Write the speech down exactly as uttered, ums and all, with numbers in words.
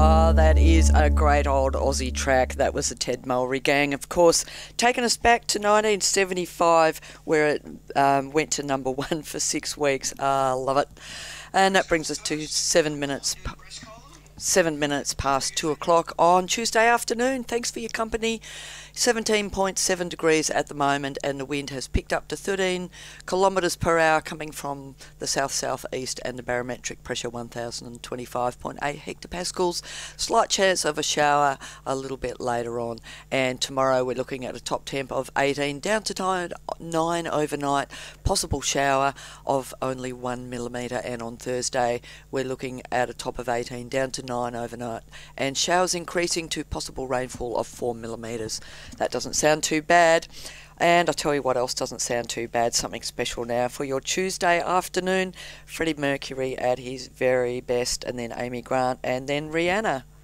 Oh, that is a great old Aussie track. That was the Ted Mulry Gang, of course, taking us back to nineteen seventy-five, where it um, went to number one for six weeks. Ah, love it. And that brings us to seven minutes seven minutes past two o'clock on Tuesday afternoon. Thanks for your company. seventeen point seven degrees at the moment, and the wind has picked up to thirteen kilometres per hour coming from the south-southeast, and the barometric pressure one thousand twenty-five point eight hectopascals. Slight chance of a shower a little bit later on, and tomorrow we're looking at a top temp of eighteen down to nine overnight, possible shower of only one millimetre, and on Thursday we're looking at a top of eighteen down to nine overnight, and showers increasing to possible rainfall of four millimetres. That doesn't sound too bad. And I'll tell you what else doesn't sound too bad, something special now for your Tuesday afternoon. Freddie Mercury at his very best, and then Amy Grant, and then Rihanna.